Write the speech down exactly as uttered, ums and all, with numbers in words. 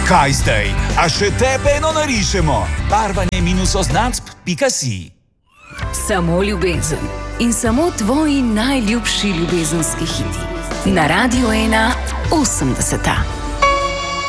Kaj zdaj? A še tebe eno narišemo? barvanje minus označb pika si. Samo ljubezen in samo tvoji najljubši ljubezenski hiti. Na Radio ena osemdeseta.